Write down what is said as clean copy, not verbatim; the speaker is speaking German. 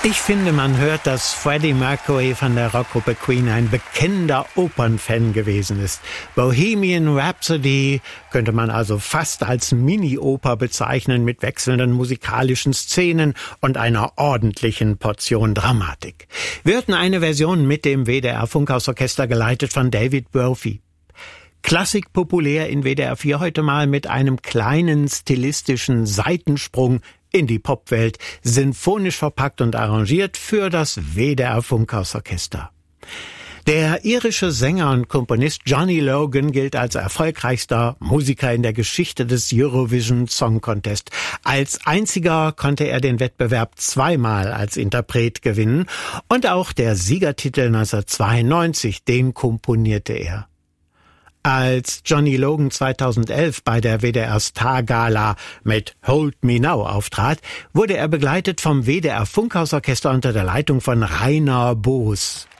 Ich finde, man hört, dass Freddie Mercury von der Rockgruppe Queen ein bekennender Opernfan gewesen ist. Bohemian Rhapsody könnte man also fast als Mini-Oper bezeichnen mit wechselnden musikalischen Szenen und einer ordentlichen Portion Dramatik. Wir hörten eine Version mit dem WDR Funkhausorchester geleitet von David Brophy. Klassik populär in WDR 4 heute mal mit einem kleinen stilistischen Seitensprung in die Popwelt, sinfonisch verpackt und arrangiert für das WDR Funkhausorchester. Der irische Sänger und Komponist Johnny Logan gilt als erfolgreichster Musiker in der Geschichte des Eurovision Song Contest. Als einziger konnte er den Wettbewerb zweimal als Interpret gewinnen und auch der Siegertitel 1992, den komponierte er. Als Johnny Logan 2011 bei der WDR Star Gala mit Hold Me Now auftrat, wurde er begleitet vom WDR Funkhausorchester unter der Leitung von Rainer Boos.